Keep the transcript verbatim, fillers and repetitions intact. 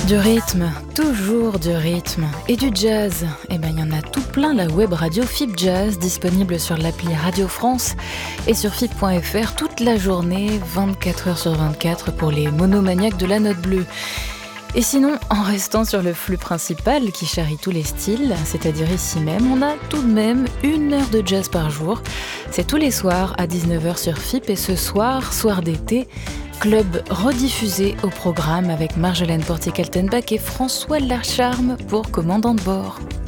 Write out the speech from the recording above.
Du rythme, toujours du rythme. Et du jazz, eh ben il y en a tout plein la web radio F I B Jazz, disponible sur l'appli Radio France et sur F I B point F R toute la journée, vingt-quatre heures sur vingt-quatre pour les monomaniaques de la note bleue. Et sinon, en restant sur le flux principal qui charrie tous les styles, c'est-à-dire ici même, on a tout de même une heure de jazz par jour. C'est tous les soirs à dix-neuf heures sur F I B et ce soir, soir d'été, club rediffusé au programme avec Marjolaine Portier-Kaltenbach et François Lacharme pour commandant de bord.